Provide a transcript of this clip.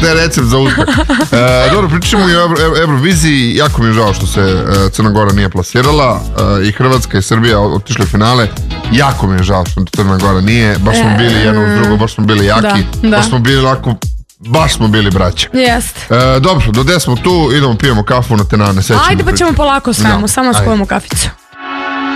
Ne, recept za uspeh. Dobro, pričamo i o Euroviziji. Jako mi je žao što se Crna Gora nije plasirala. I Hrvatska i Srbija otišli u finale. Jako mi je žao što Crna Gora nije. Baš smo bili jedno uz drugo, baš smo bili jaki. Baš smo bili lako... Baš smo bili braća. Jest. Dobro, do 10 smo tu, idemo pijemo kafu na Tenane. Ajde pa ćemo polako samo spojimo kaficu.